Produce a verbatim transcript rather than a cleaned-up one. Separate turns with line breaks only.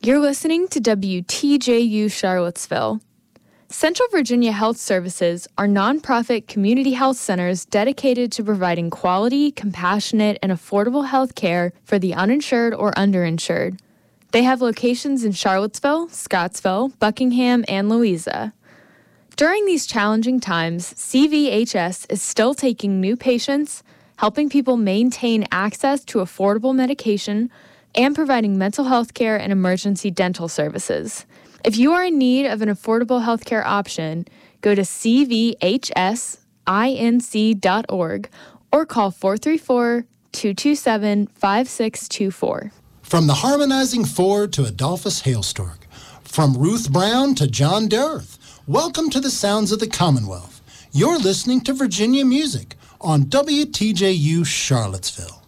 You're listening to W T J U Charlottesville. Central Virginia Health Services are nonprofit community health centers dedicated to providing quality, compassionate, and affordable health care for the uninsured or underinsured. They have locations in Charlottesville, Scottsville, Buckingham, and Louisa. During these challenging times, C V H S is still taking new patients, helping people maintain access to affordable medication, and providing mental health care and emergency dental services. If you are in need of an affordable healthcare option, go to c v h s inc dot org or call four three four, two two seven, five six two four.
From the Harmonizing Four to Adolphus Hailstork, from Ruth Brown to John Dareth, welcome to the Sounds of the Commonwealth. You're listening to Virginia Music on W T J U Charlottesville.